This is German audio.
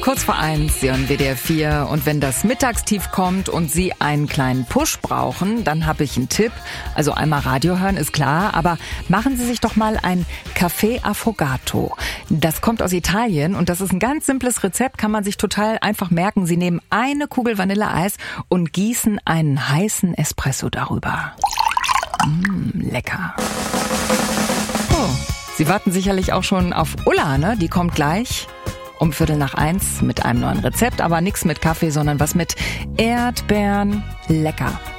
Kurz vor 1, Sie hören WDR 4. Und wenn das Mittagstief kommt und Sie einen kleinen Push brauchen, dann habe ich einen Tipp. Also einmal Radio hören ist klar, aber machen Sie sich doch mal ein Café Affogato. Das kommt aus Italien und das ist ein ganz simples Rezept, kann man sich total einfach merken. Sie nehmen eine Kugel Vanilleeis und gießen einen heißen Espresso darüber. Lecker. Oh, Sie warten sicherlich auch schon auf Ulla, ne? Die kommt gleich um 1:15 mit einem neuen Rezept, aber nichts mit Kaffee, sondern was mit Erdbeeren. Lecker.